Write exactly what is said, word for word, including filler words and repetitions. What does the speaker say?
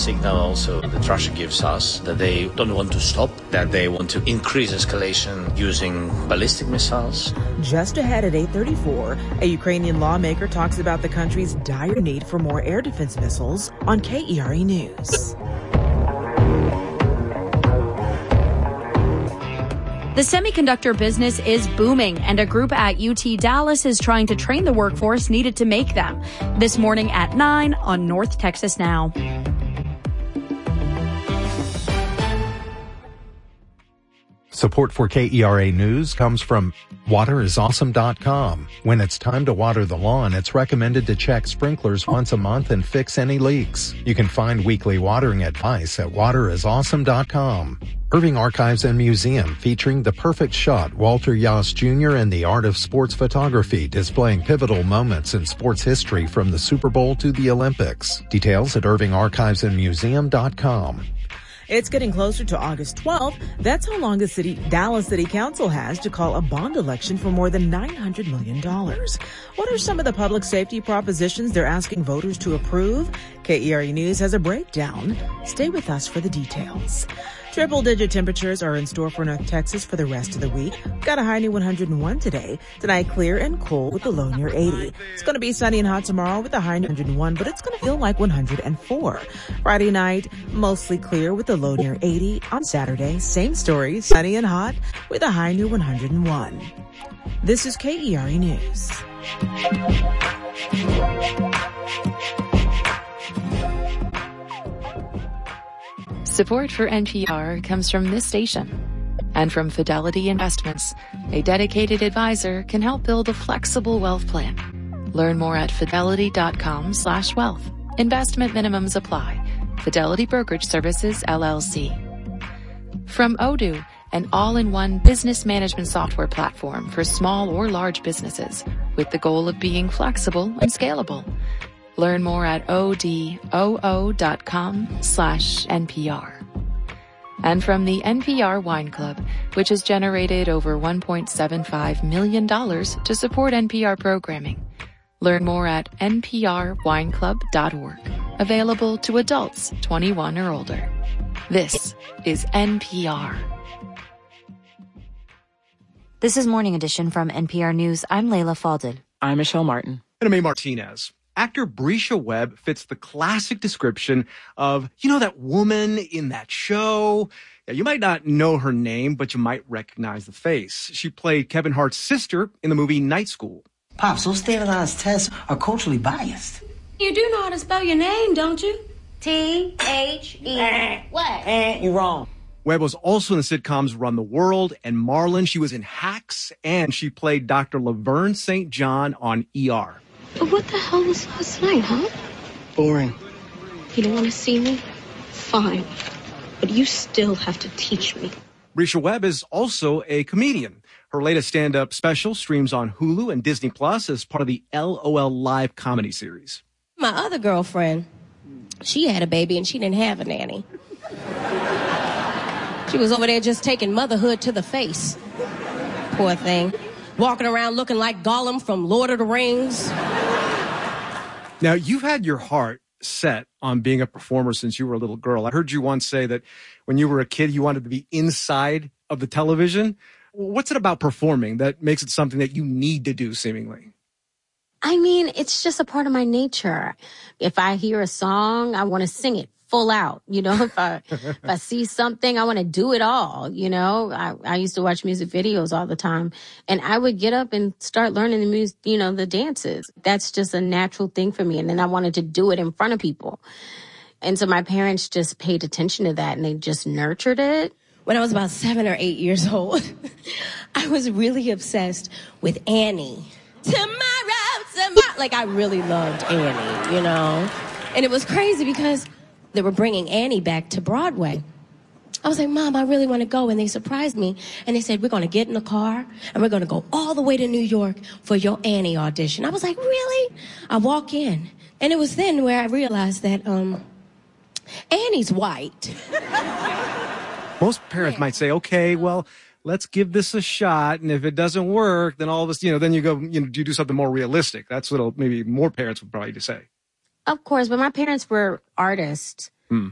signal also that Russia gives us that they don't want to stop, that they want to increase escalation using ballistic missiles. Just ahead at eight thirty-four, a Ukrainian lawmaker talks about the country's dire need for more air defense missiles on K E R A News. The semiconductor business is booming, and a group at U T Dallas is trying to train the workforce needed to make them. This morning at nine on North Texas Now. Support for K E R A News comes from water is awesome dot com. When it's time to water the lawn, it's recommended to check sprinklers once a month and fix any leaks. You can find weekly watering advice at water is awesome dot com. Irving Archives and Museum, featuring The Perfect Shot, Walter Yost Junior and the Art of Sports Photography, displaying pivotal moments in sports history from the Super Bowl to the Olympics. Details at irving archives and museum dot com. It's getting closer to August twelfth. That's how long the city, Dallas City Council has to call a bond election for more than nine hundred million dollars. What are some of the public safety propositions they're asking voters to approve? K E R A News has a breakdown. Stay with us for the details. Triple-digit temperatures are in store for North Texas for the rest of the week. Got a high near one hundred one today. Tonight, clear and cool with a low near eighty. It's going to be sunny and hot tomorrow with a high near one hundred one, but it's going to feel like one hundred four. Friday night, mostly clear with a low near eighty. On Saturday, same story, sunny and hot with a high near one hundred one. This is K E R A News. Support for N P R comes from this station and from Fidelity Investments. A dedicated advisor can help build a flexible wealth plan. Learn more at fidelity.com slash wealth. Investment minimums apply. Fidelity Brokerage Services, L L C. From Odoo, an all-in-one business management software platform for small or large businesses with the goal of being flexible and scalable. Learn more at odoo.com slash NPR. And from the N P R Wine Club, which has generated over one point seven five million dollars to support N P R programming. Learn more at n p r wine club dot org. Available to adults twenty-one or older. This is N P R. This is Morning Edition from N P R News. I'm Layla Falded. I'm Michelle Martin. And I'm A. Martinez. Actor Brescia Webb fits the classic description of, you know, that woman in that show. Yeah, you might not know her name, but you might recognize the face. She played Kevin Hart's sister in the movie Night School. Pops, those standardized tests are culturally biased. You do know how to spell your name, don't you? T H E. What? Eh, you're wrong. Webb was also in the sitcoms Run the World and Marlon. She was in Hacks, and she played Doctor Laverne Saint John on E R. But what the hell was last night, huh? Boring. You don't want to see me? Fine. But you still have to teach me. Brescia Webb is also a comedian. Her latest stand-up special streams on Hulu and Disney Plus as part of the L O L Live comedy series. My other girlfriend, she had a baby and she didn't have a nanny. She was over there just taking motherhood to the face. Poor thing. Walking around looking like Gollum from Lord of the Rings. Now, you've had your heart set on being a performer since you were a little girl. I heard you once say that when you were a kid, you wanted to be inside of the television. What's it about performing that makes it something that you need to do, seemingly? I mean, it's just a part of my nature. If I hear a song, I want to sing it full out. You know, if I if I see something, I want to do it all. You know, I, I used to watch music videos all the time, and I would get up and start learning the music, you know, the dances. That's just a natural thing for me. And then I wanted to do it in front of people. And so my parents just paid attention to that, and they just nurtured it. When I was about seven or eight years old, I was really obsessed with Annie. Tomorrow, tomorrow. Like, I really loved Annie, you know? And it was crazy because they were bringing Annie back to Broadway. I was like, Mom, I really want to go. And they surprised me. And they said, we're going to get in the car and we're going to go all the way to New York for your Annie audition. I was like, really? I walk in. And it was then where I realized that um, Annie's white. Most parents yeah. might say, okay, well, let's give this a shot. And if it doesn't work, then all of us, you know, then you go, you know, you do something more realistic. That's what maybe more parents would probably say. Of course, but my parents were artists.